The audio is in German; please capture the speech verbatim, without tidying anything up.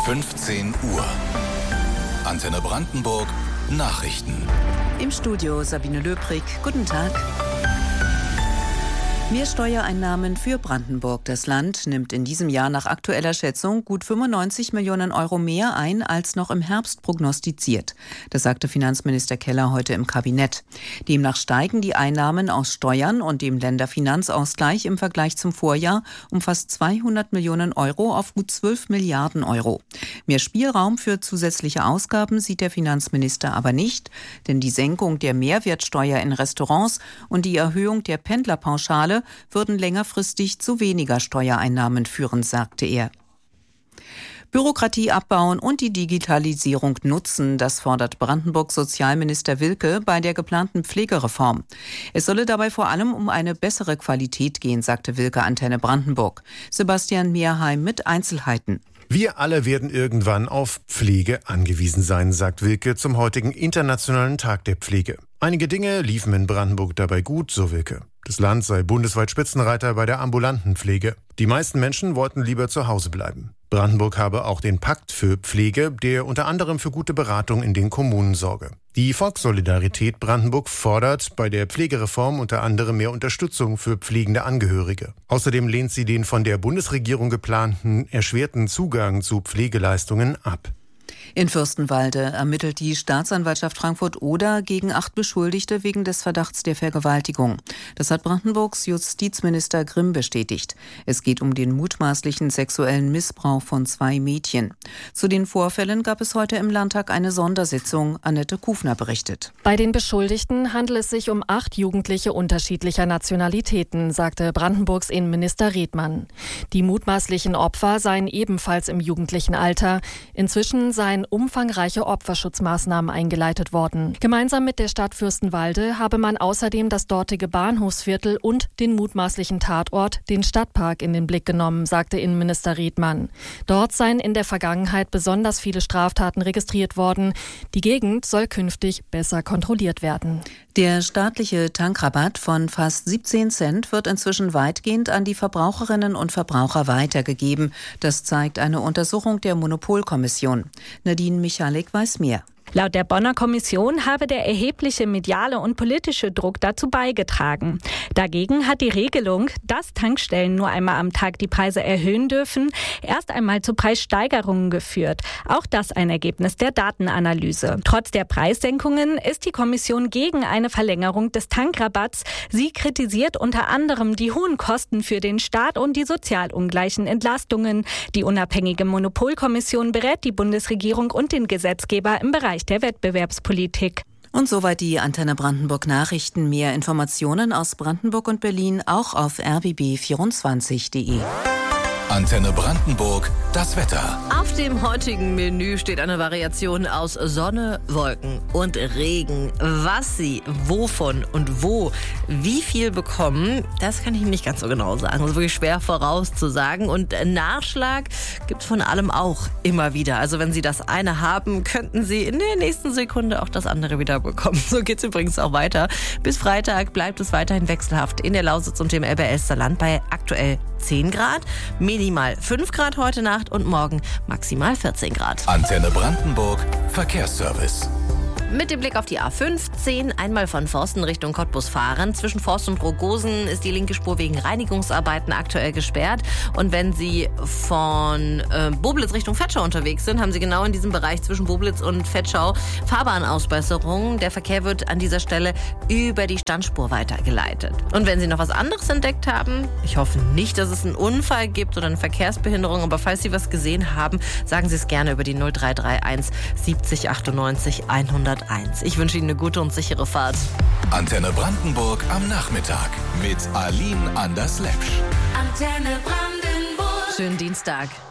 fünfzehn Uhr. Antenne Brandenburg Nachrichten. Im Studio Sabine Löbrig. Guten Tag. Mehr Steuereinnahmen für Brandenburg. Das Land nimmt in diesem Jahr nach aktueller Schätzung gut fünfundneunzig Millionen Euro mehr ein, als noch im Herbst prognostiziert. Das sagte Finanzminister Keller heute im Kabinett. Demnach steigen die Einnahmen aus Steuern und dem Länderfinanzausgleich im Vergleich zum Vorjahr um fast zweihundert Millionen Euro auf gut zwölf Milliarden Euro. Mehr Spielraum für zusätzliche Ausgaben sieht der Finanzminister aber nicht, denn die Senkung der Mehrwertsteuer in Restaurants und die Erhöhung der Pendlerpauschale würden längerfristig zu weniger Steuereinnahmen führen, sagte er. Bürokratie abbauen und die Digitalisierung nutzen, das fordert Brandenburgs Sozialminister Wilke bei der geplanten Pflegereform. Es solle dabei vor allem um eine bessere Qualität gehen, sagte Wilke Antenne Brandenburg. Sebastian Mehrheim mit Einzelheiten. Wir alle werden irgendwann auf Pflege angewiesen sein, sagt Wilke zum heutigen Internationalen Tag der Pflege. Einige Dinge liefen in Brandenburg dabei gut, so Wilke. Das Land sei bundesweit Spitzenreiter bei der ambulanten Pflege. Die meisten Menschen wollten lieber zu Hause bleiben. Brandenburg habe auch den Pakt für Pflege, der unter anderem für gute Beratung in den Kommunen sorge. Die Volkssolidarität Brandenburg fordert bei der Pflegereform unter anderem mehr Unterstützung für pflegende Angehörige. Außerdem lehnt sie den von der Bundesregierung geplanten erschwerten Zugang zu Pflegeleistungen ab. In Fürstenwalde ermittelt die Staatsanwaltschaft Frankfurt-Oder gegen acht Beschuldigte wegen des Verdachts der Vergewaltigung. Das hat Brandenburgs Justizminister Grimm bestätigt. Es geht um den mutmaßlichen sexuellen Missbrauch von zwei Mädchen. Zu den Vorfällen gab es heute im Landtag eine Sondersitzung. Annette Kufner berichtet. Bei den Beschuldigten handelt es sich um acht Jugendliche unterschiedlicher Nationalitäten, sagte Brandenburgs Innenminister Redmann. Die mutmaßlichen Opfer seien ebenfalls im jugendlichen Alter. Inzwischen seien umfangreiche Opferschutzmaßnahmen eingeleitet worden. Gemeinsam mit der Stadt Fürstenwalde habe man außerdem das dortige Bahnhofsviertel und den mutmaßlichen Tatort, den Stadtpark, in den Blick genommen, sagte Innenminister Redmann. Dort seien in der Vergangenheit besonders viele Straftaten registriert worden. Die Gegend soll künftig besser kontrolliert werden. Der staatliche Tankrabatt von fast siebzehn Cent wird inzwischen weitgehend an die Verbraucherinnen und Verbraucher weitergegeben. Das zeigt eine Untersuchung der Monopolkommission. Nadine Michalik weiß mehr. Laut der Bonner Kommission habe der erhebliche mediale und politische Druck dazu beigetragen. Dagegen hat die Regelung, dass Tankstellen nur einmal am Tag die Preise erhöhen dürfen, erst einmal zu Preissteigerungen geführt. Auch das ein Ergebnis der Datenanalyse. Trotz der Preissenkungen ist die Kommission gegen eine Verlängerung des Tankrabatts. Sie kritisiert unter anderem die hohen Kosten für den Staat und die sozial ungleichen Entlastungen. Die unabhängige Monopolkommission berät die Bundesregierung und den Gesetzgeber im Bereich der Wettbewerbspolitik. Und soweit die Antenne Brandenburg Nachrichten. Mehr Informationen aus Brandenburg und Berlin auch auf r b b vierundzwanzig punkt de. Antenne Brandenburg, das Wetter. Auf dem heutigen Menü steht eine Variation aus Sonne, Wolken und Regen. Was Sie wovon und wo wie viel bekommen, das kann ich Ihnen nicht ganz so genau sagen. Das ist wirklich schwer vorauszusagen. Und Nachschlag gibt es von allem auch immer wieder. Also wenn Sie das eine haben, könnten Sie in der nächsten Sekunde auch das andere wieder bekommen. So geht es übrigens auch weiter. Bis Freitag bleibt es weiterhin wechselhaft in der Lausitz und dem Elbe-Elster-Land bei aktuell zehn Grad. Minimal fünf Grad heute Nacht und morgen maximal vierzehn Grad. Antenne Brandenburg Verkehrsservice. Mit dem Blick auf die A fünfzehn, einmal von Forsten Richtung Cottbus fahren. Zwischen Forst und Rogosen ist die linke Spur wegen Reinigungsarbeiten aktuell gesperrt. Und wenn Sie von äh, Boblitz Richtung Vetschau unterwegs sind, haben Sie genau in diesem Bereich zwischen Boblitz und Vetschau Fahrbahnausbesserungen. Der Verkehr wird an dieser Stelle über die Standspur weitergeleitet. Und wenn Sie noch was anderes entdeckt haben, ich hoffe nicht, dass es einen Unfall gibt oder eine Verkehrsbehinderung, aber falls Sie was gesehen haben, sagen Sie es gerne über die null drei drei eins siebzig achtundneunzig hunderteins. Ich wünsche Ihnen eine gute und sichere Fahrt. Antenne Brandenburg am Nachmittag mit Aline Anders-Lepsch. Antenne Brandenburg. Schönen Dienstag.